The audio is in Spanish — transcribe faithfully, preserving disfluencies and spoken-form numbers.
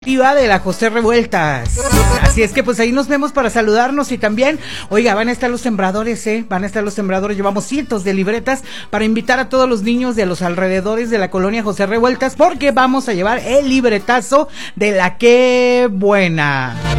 De la José Revueltas. Así es que pues ahí nos vemos para saludarnos y también, oiga, van a estar los sembradores, eh, van a estar los sembradores, llevamos cientos de libretas para invitar a todos los niños de los alrededores de la colonia José Revueltas porque vamos a llevar el libretazo de la Qué Buena.